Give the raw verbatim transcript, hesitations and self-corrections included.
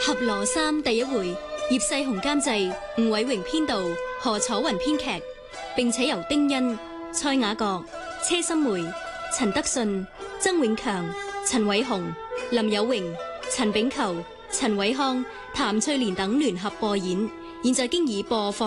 《俠羅三》第一回，葉世雄監製，吳偉榮編導，何楚雲編劇，並且由丁欣、蔡雅閣、車心梅、陳德順、曾永強、陳偉雄、林有榮、陳炳球、陳偉康、譚翠蓮等聯合播演，現在經已播放